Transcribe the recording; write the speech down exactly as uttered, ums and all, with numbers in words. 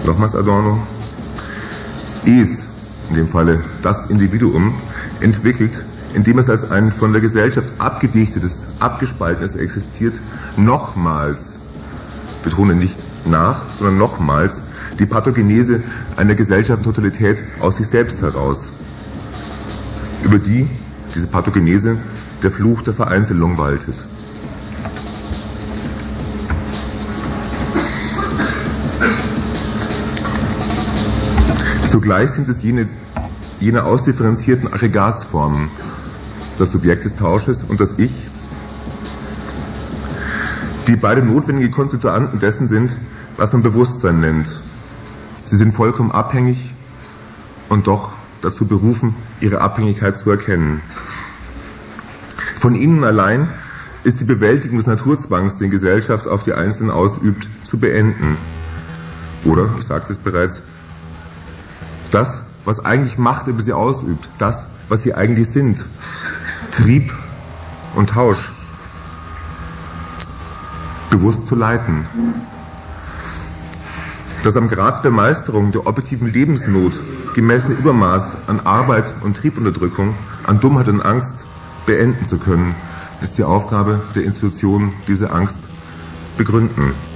Nochmals Adorno. Es, in dem Falle das Individuum, entwickelt, indem es als ein von der Gesellschaft abgedichtetes, abgespaltenes existiert, nochmals, betone nicht nach, sondern nochmals, die Pathogenese einer Gesellschaftstotalität aus sich selbst heraus, über die, diese Pathogenese, der Fluch der Vereinzelung waltet. Zugleich sind es jene, jene ausdifferenzierten Aggregatsformen, das Subjekt des Tausches und das Ich, die beide notwendige Konstituanten dessen sind, was man Bewusstsein nennt. Sie sind vollkommen abhängig und doch dazu berufen, ihre Abhängigkeit zu erkennen. Von ihnen allein ist die Bewältigung des Naturzwangs, den Gesellschaft auf die Einzelnen ausübt, zu beenden. Oder, ich sagte es bereits, das, was eigentlich Macht über sie ausübt, das, was sie eigentlich sind, Trieb und Tausch, bewusst zu leiten. Das am Grad der Meisterung der objektiven Lebensnot gemessene Übermaß an Arbeit und Triebunterdrückung, an Dummheit und Angst beenden zu können, ist die Aufgabe der Institutionen, diese Angst begründen.